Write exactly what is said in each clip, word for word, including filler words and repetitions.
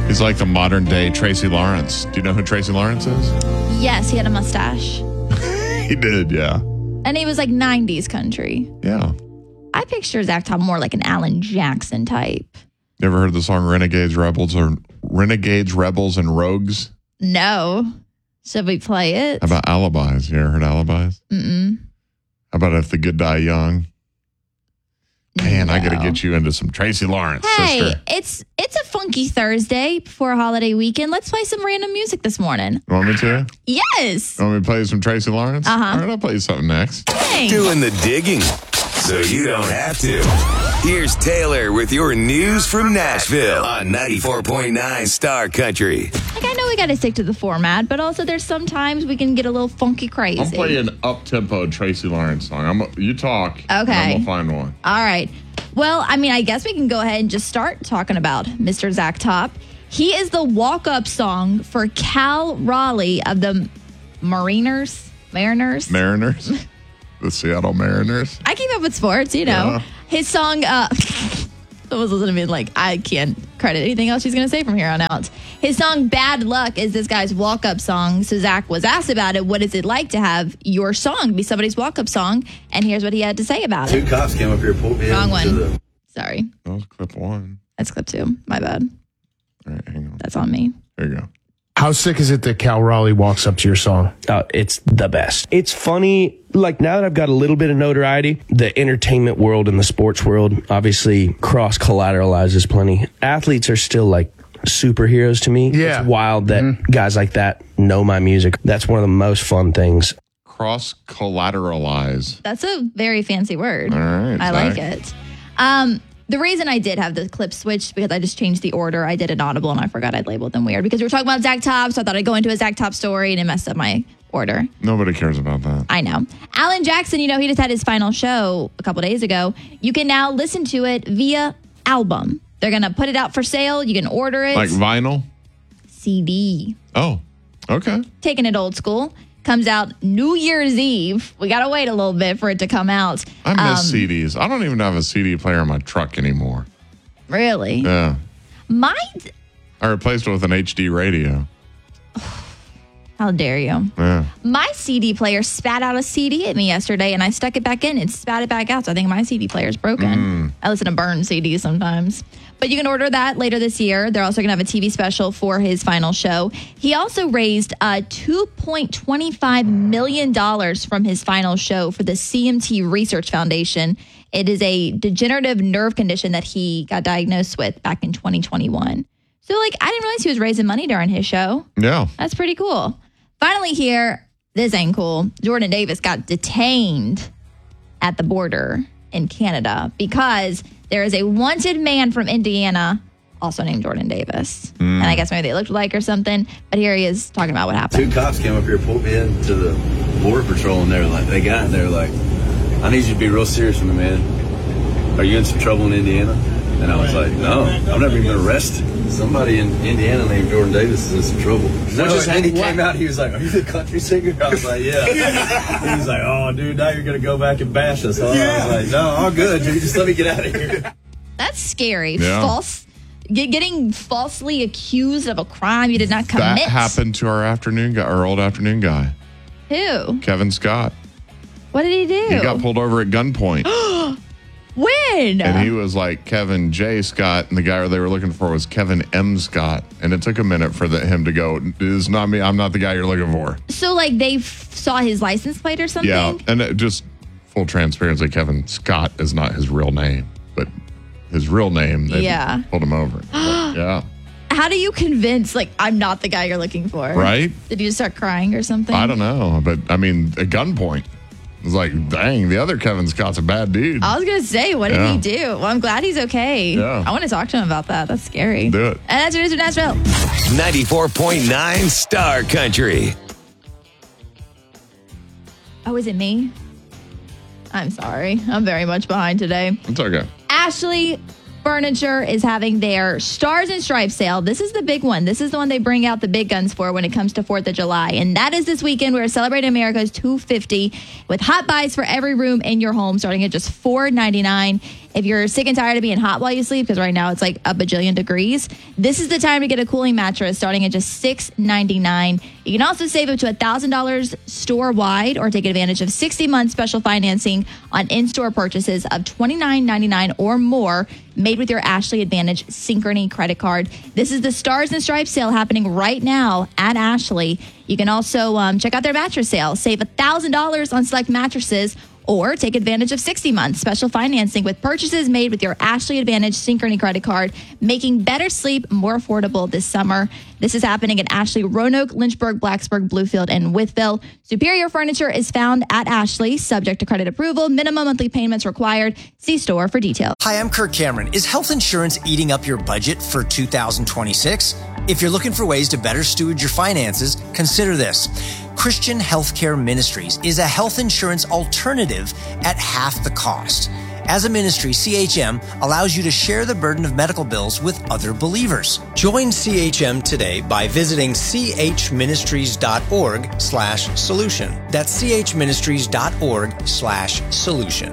He's like the modern day Tracy Lawrence. Do you know who Tracy Lawrence is? Yes, he had a mustache. He did, yeah. And he was like nineties country. Yeah. I picture Zach Top more like an Alan Jackson type. You ever heard the song Renegades, Rebels, or Renegades, Rebels, and Rogues? No. Should we play it? How about Alibis? You ever heard Alibis? Mm-mm. How about If the Good Die Young? Man, no. I got to get you into some Tracy Lawrence, hey, sister. it's it's a funky Thursday before a holiday weekend. Let's play some random music this morning. You want me to? Yes. You want me to play some Tracy Lawrence? Uh-huh. All right, I'll play you something next. Thanks. Doing the digging so you don't have to. Here's Taylor with your news from Nashville on ninety-four point nine Star Country. Like, I know we got to stick to the format, but also there's sometimes we can get a little funky crazy. I'll play you an up-tempo Tracy Lawrence song. I'm, you talk. Okay. And I'm going to find one. All right. Well, I mean, I guess we can go ahead and just start talking about Mister Zach Top. He is the walk-up song for Cal Raleigh of the Mariners. Mariners? Mariners. The Seattle Mariners. I keep up with sports, you know. Yeah. His song, uh, someone's listening to me like, I can't credit anything else she's going to say from here on out. His song, Bad Luck, is this guy's walk-up song. So Zach was asked about it. What is it like to have your song be somebody's walk-up song? And here's what he had to say about it. Two cops came up here, pulled me Wrong into one. the... Sorry. That was clip one. That's clip two. My bad. All right, hang on. That's on me. There you go. How sick is it that Cal Raleigh walks up to your song? Uh, it's the best. It's funny. Like, now that I've got a little bit of notoriety, the entertainment world and the sports world obviously cross collateralizes plenty. Athletes are still like superheroes to me. Yeah. It's wild that Mm-hmm. guys like that know my music. That's one of the most fun things. Cross collateralize. That's a very fancy word. All right. I Zach. like it. Um, the reason I did have the clip switched because I just changed the order. I did an audible and I forgot I'd labeled them weird because we were talking about Zach Top, so I thought I'd go into a Zach Top story and it messed up my order. Nobody cares about that. I know. Alan Jackson, you know, he just had his final show a couple days ago. You can now listen to it via album. They're going to put it out for sale. You can order it. Like vinyl? C D. Oh, okay. Taking it old school. Comes out New Year's Eve. We got to wait a little bit for it to come out. I miss Um, C Ds. I don't even have a C D player in my truck anymore. Really? Yeah. My, I replaced it with an H D radio. how dare you? Yeah. My C D player spat out a C D at me yesterday, and I stuck it back in and spat it back out. So I think my C D player is broken. Mm. I listen to burned C Ds sometimes. But you can order that later this year. They're also going to have a T V special for his final show. He also raised uh, two point two five million dollars from his final show for the C M T Research Foundation. It is a degenerative nerve condition that he got diagnosed with back in twenty twenty-one. So, like, I didn't realize he was raising money during his show. Yeah. That's pretty cool. Finally here, this ain't cool. Jordan Davis got detained at the border in Canada because there is a wanted man from Indiana, also named Jordan Davis. Mm. And I guess maybe they looked alike or something. But here he is talking about what happened. Two cops came up here, pulled me into the border patrol, and they were like, they got in there like, I need you to be real serious with me, man. Are you in some trouble in Indiana? And I was like, no, I've never even been arrested. Somebody in Indiana named Jordan Davis is in some trouble. No, just- and he what? came out, he was like, are you the country singer? I was like, yeah. He was like, oh, dude, now you're going to go back and bash us, huh? I was like, no, all good, dude. Just let me get out of here. That's scary. Yeah. False. Get, getting falsely accused of a crime you did not commit. That happened to our afternoon guy, our old afternoon guy, Who? Kevin Scott. What did he do? He got pulled over at gunpoint. When? And he was like Kevin J. Scott, and the guy they were looking for was Kevin M. Scott. And it took a minute for the, him to go, it is not me. I'm not the guy you're looking for. So, like, they f- saw his license plate or something? Yeah. And it just full transparency, Kevin Scott is not his real name, but his real name, they Yeah. pulled him over. But, yeah. How do you convince, like, I'm not the guy you're looking for? Right? Did you just start crying or something? I don't know. But I mean, at gunpoint, it was like, dang, the other Kevin Scott's a bad dude. I was going to say, what did Yeah. he do? Well, I'm glad he's okay. Yeah. I want to talk to him about that. That's scary. Do it. And that's your news from Nashville. ninety-four point nine Star Country. Oh, is it me? I'm sorry. I'm very much behind today. It's okay. Ashley Furniture is having their Stars and Stripes sale. This is the big one. This is the one they bring out the big guns for when it comes to fourth of July. And that is this weekend. We're celebrating America's two hundred fifty with hot buys for every room in your home starting at just four ninety-nine. If you're sick and tired of being hot while you sleep, because right now it's like a bajillion degrees, this is the time to get a cooling mattress starting at just six dollars and ninety-nine cents. You can also save up to one thousand dollars store-wide or take advantage of sixty months special financing on in-store purchases of twenty-nine ninety-nine or more made with your Ashley Advantage Synchrony credit card. This is the Stars and Stripes sale happening right now at Ashley. You can also um, check out their mattress sale. Save one thousand dollars on select mattresses or take advantage of sixty months special financing with purchases made with your Ashley Advantage Synchrony credit card, making better sleep more affordable this summer. This is happening at Ashley, Roanoke, Lynchburg, Blacksburg, Bluefield, and Wytheville. Superior furniture is found at Ashley, subject to credit approval. Minimum monthly payments required. See store for details. Hi, I'm Kirk Cameron. Is health insurance eating up your budget for two thousand twenty-six? If you're looking for ways to better steward your finances, consider this. Christian Healthcare Ministries is a health insurance alternative at half the cost. As a ministry, C H M allows you to share the burden of medical bills with other believers. Join C H M today by visiting chministries.org slash solution. That's chministries.org slash solution.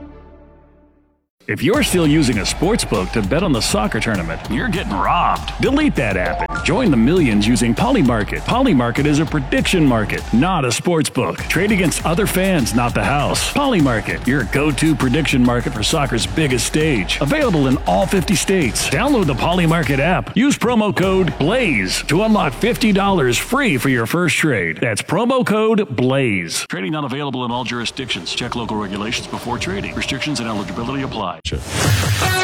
If you're still using a sportsbook to bet on the soccer tournament, you're getting robbed. Delete that app. Join the millions using Polymarket. Polymarket is a prediction market, not a sportsbook. Trade against other fans, not the house. Polymarket, your go-to prediction market for soccer's biggest stage. Available in all fifty states. Download the Polymarket app. Use promo code BLAZE to unlock fifty dollars free for your first trade. That's promo code BLAZE. Trading not available in all jurisdictions. Check local regulations before trading. Restrictions and eligibility apply.